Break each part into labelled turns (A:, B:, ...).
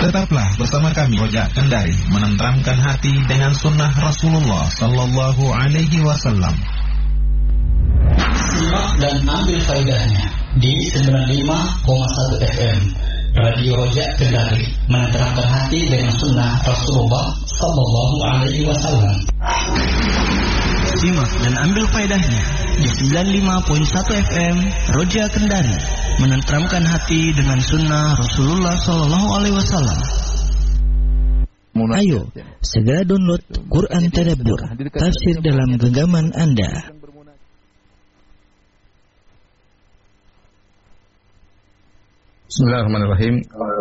A: Tetaplah bersama kami Rojak Kendari, menenteramkan hati dengan sunnah Rasulullah Sallallahu Alaihi Wasallam.
B: Simak dan ambil faedahnya di 95,1 FM Radio Rojak Kendari, menenteramkan hati dengan sunnah Rasulullah Sallallahu Alaihi Wasallam. Simak dan ambil faedahnya di 95.1 FM Roja Kendari, menenteramkan hati dengan sunnah Rasulullah Sallallahu Alaihi Wasallam.
C: Ayo, segera download Quran Tadabbur, tafsir dalam genggaman Anda.
D: Bismillahirrahmanirrahim.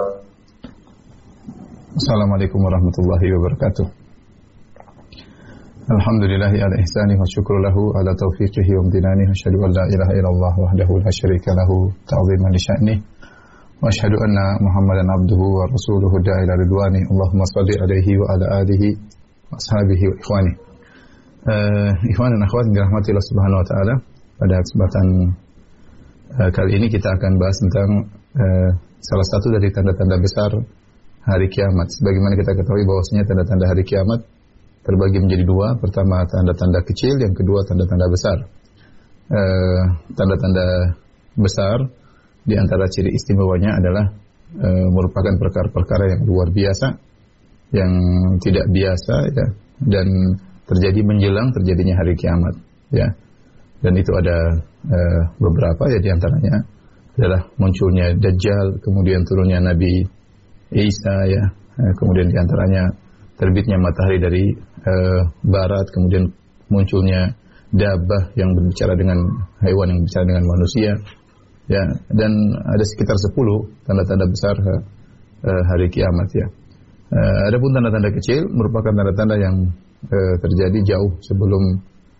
D: Assalamualaikum warahmatullahi wabarakatuh. Alhamdulillahi ala ihsani wa syukru lahu ala taufiqihi wa amtinani wa asyhadu an la ilaha illallah wahdahu la syarika lahu ta'ziman li sya'ni wa asyhadu anna Muhammadan abduhu wa rasuluhu da'ila ridwani. Allahumma shalli alaihi wa ala alihi wa ashabihi wa ikhwani. Ikhwan dan akhwat yang dirahmati Allah Subhanahu wa taala, pada kesempatan kali ini kita akan bahas tentang salah satu dari tanda-tanda besar hari kiamat. Sebagaimana kita ketahui bahwasanya tanda-tanda hari kiamat terbagi menjadi dua. Pertama tanda-tanda kecil, yang kedua tanda-tanda besar. Tanda-tanda besar di antara ciri istimewanya adalah merupakan perkara-perkara yang luar biasa, yang tidak biasa, ya, dan terjadi menjelang terjadinya hari kiamat, ya. Dan itu ada beberapa, ya, di antaranya adalah munculnya Dajjal, kemudian turunnya Nabi Isa, ya, kemudian di antaranya terbitnya matahari dari barat, kemudian munculnya dabah yang berbicara dengan hewan yang berbicara dengan manusia, ya, dan ada sekitar 10 tanda-tanda besar hari kiamat, ya. Adapun tanda-tanda kecil merupakan tanda-tanda yang terjadi jauh sebelum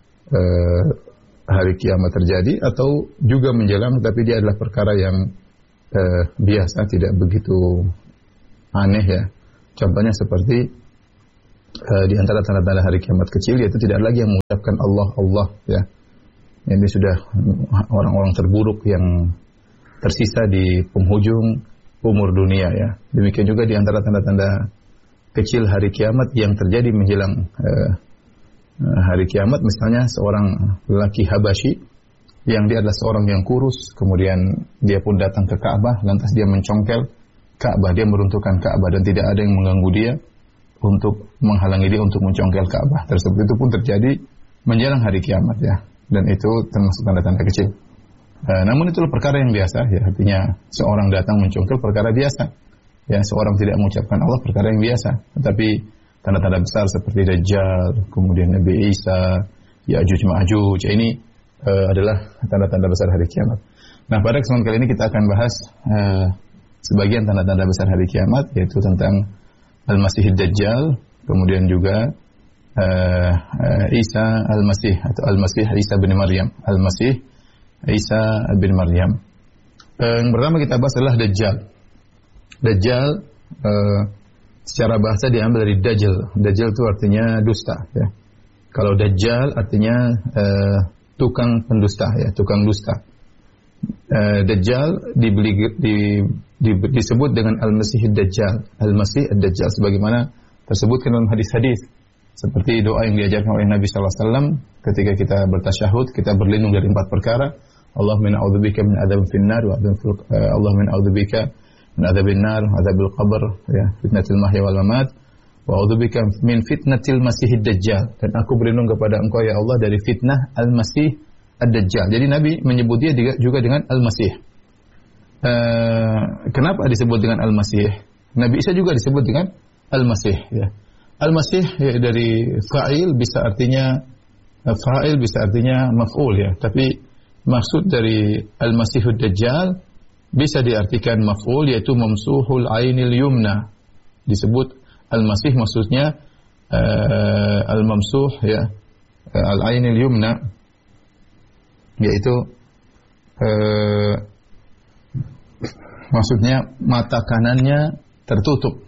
D: hari kiamat terjadi atau juga menjelang, tapi dia adalah perkara yang biasa, tidak begitu aneh, ya. Contohnya seperti di antara tanda-tanda hari kiamat kecil, yaitu tidak lagi yang mengucapkan Allah, Allah, ya. Ini sudah orang-orang terburuk yang tersisa di penghujung umur dunia, ya. Demikian juga di antara tanda-tanda kecil hari kiamat yang terjadi menjelang hari kiamat, misalnya seorang lelaki Habasyi yang dia adalah seorang yang kurus, kemudian dia pun datang ke Ka'bah, lantas dia mencongkel Ka'bah, dia meruntuhkan Ka'bah dan tidak ada yang mengganggu dia untuk menghalangi dia untuk mencongkel Ka'bah tersebut. Itu pun terjadi menjelang hari kiamat, ya, dan itu termasuk tanda-tanda kecil. Namun itulah perkara yang biasa, ya, artinya seorang datang mencongkel perkara biasa, ya, seorang tidak mengucapkan Allah perkara yang biasa. Tetapi tanda-tanda besar seperti Dajjal, kemudian Nabi Isa, Ya'juj Ma'juj, ini adalah tanda-tanda besar hari kiamat. Nah, pada kesempatan kali ini kita akan bahas sebagian tanda-tanda besar hari kiamat, yaitu tentang Al-Masih Dajjal, kemudian juga Isa Al-Masih atau Al-Masih Isa bin Maryam, Al-Masih Isa bin Maryam. Yang pertama kita bahas adalah Dajjal. Dajjal secara bahasa diambil dari Dajjal. Dajjal itu artinya dusta, ya. Kalau Dajjal artinya tukang pendusta, ya, tukang dusta. Dajjal disebut dengan Al-Masih Dajjal, Al-Masih Ad-Dajjal, sebagaimana tersebutkan dalam hadis-hadis, seperti doa yang diajarkan oleh Nabi sallallahu alaihi wasallam ketika kita bertasyahud, kita berlindung dari 4 perkara. Allahumma a'udzubika min adzabin finnar wa Allahumma a'udzubika min adzabin nar wa adzabil qabr, ya, fitnatil mahya wal mamat, wa a'udzubika min fitnatil Masih Dajjal, dan aku berlindung kepada Engkau ya Allah dari fitnah Al-Masih Ad-Dajjal. Jadi Nabi menyebut dia juga dengan Al-Masih. Kenapa disebut dengan Al-Masih? Nabi Isa juga disebut dengan Al-Masih, ya. Al-Masih, ya, dari fa'il bisa artinya maf'ul, ya. Tapi maksud dari Al-Masihud Dajjal bisa diartikan maf'ul, yaitu mamsuhul ainil yumna. Disebut Al-Masih maksudnya al-mamsuh, ya, al-ainil yumna, yaitu maksudnya mata kanannya tertutup,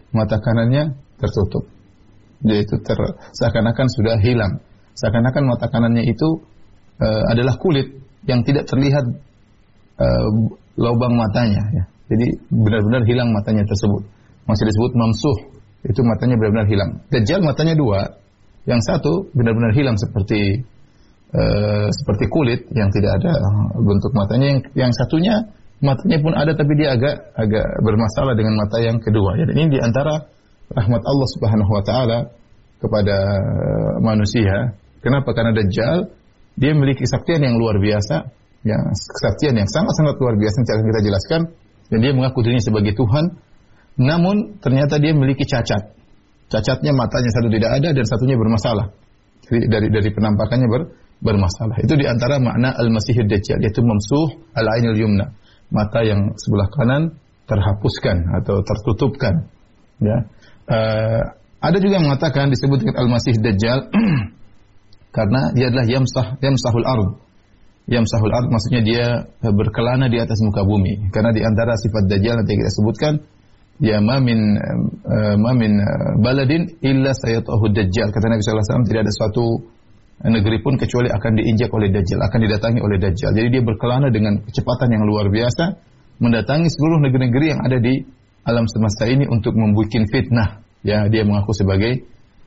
D: yaitu seakan-akan sudah hilang, seakan-akan mata kanannya itu adalah kulit yang tidak terlihat lubang matanya, ya. Jadi benar-benar hilang matanya tersebut. masih disebut mamsuh. Itu matanya benar-benar hilang. Dajjal matanya dua, yang satu benar-benar hilang seperti kulit yang tidak ada bentuk matanya. Yang satunya matanya pun ada tapi dia agak bermasalah dengan mata yang kedua. Dan ini diantara rahmat Allah Subhanahu Wa Taala kepada manusia. Kenapa? Karena Dajjal dia memiliki kesaktian yang luar biasa, ya, kesaktian yang sangat-sangat luar biasa yang akan kita jelaskan. Dan dia mengaku dirinya sebagai Tuhan, namun ternyata dia memiliki cacat. Cacatnya matanya satu tidak ada dan satunya bermasalah. Jadi dari penampakannya bermasalah. Itu diantara makna Al-Masihud Dajjal, yaitu mamsuh al-ainul yumna, mata yang sebelah kanan terhapuskan atau tertutupkan. Ya. Ada juga yang mengatakan disebut dengan Al-Masih Dajjal karena dia adalah yamsahul ard. Yamsahul ard maksudnya dia berkelana di atas muka bumi. Karena di antara sifat Dajjal nanti kita sebutkan, ya ma min baladin illa sayatahu Dajjal. Kata Nabi sallallahu alaihi wasallam, tidak ada suatu negeri pun kecuali akan diinjak oleh Dajjal, akan didatangi oleh Dajjal. Jadi dia berkelana dengan kecepatan yang luar biasa mendatangi seluruh negeri-negeri yang ada di alam semesta ini untuk membuat fitnah. Ya, dia mengaku sebagai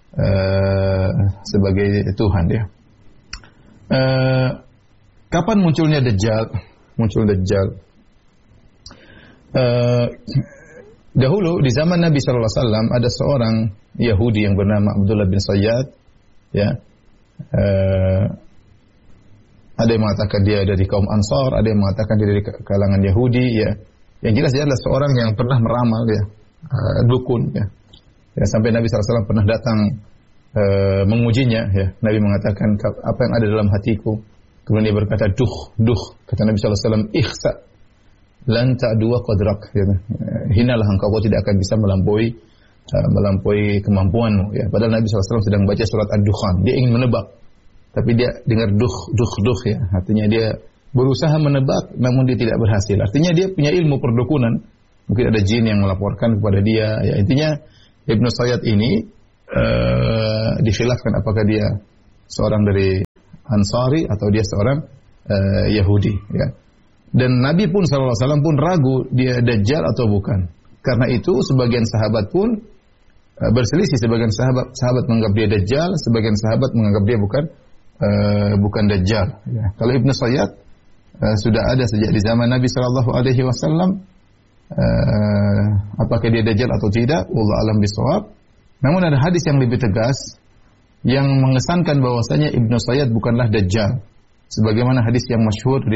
D: Tuhan dia. Kapan munculnya Dajjal? Muncul Dajjal dahulu di zaman Nabi sallallahu alaihi wasallam ada seorang Yahudi yang bernama Abdullah bin Sayyad, ya. Ada yang mengatakan dia dari kaum Ansar, ada yang mengatakan dia dari kalangan Yahudi, ya. Yang jelas dia adalah seorang yang pernah meramal, ya, dukun, ya. Ya, sampai Nabi SAW pernah datang mengujinya, ya. Nabi mengatakan, apa yang ada dalam hatiku? Kemudian dia berkata, duh. Kata Nabi SAW, ikhsa, lan ta'dua qadrak. Ya. Hinalah engkau tidak akan bisa melampaui kemampuanmu. Ya. Padahal Nabi SAW sedang baca surat Ad-Dukhan. Dia ingin menebak, tapi dia dengar duh, ya. Artinya dia berusaha menebak, namun dia tidak berhasil. Artinya dia punya ilmu perdukunan. Mungkin ada jin yang melaporkan kepada dia. Ya, intinya Ibnu Sayyad ini dikhilafkan apakah dia seorang dari Ansari atau dia seorang Yahudi. Ya. Dan Nabi pun SAW pun ragu dia Dajjal atau bukan. Karena itu sebagian sahabat pun berselisih. Sebagian sahabat menganggap dia Dajjal, sebagian sahabat menganggap dia bukan Dajjal. Ya. Kalau Ibnu Sayyad sudah ada sejak di zaman Nabi SAW. Apakah dia Dajjal atau tidak? Wallahu a'lam bishawab. Namun ada hadis yang lebih tegas yang mengesankan bahwasanya Ibnu Sayyad bukanlah Dajjal. Sebagaimana hadis yang masyhur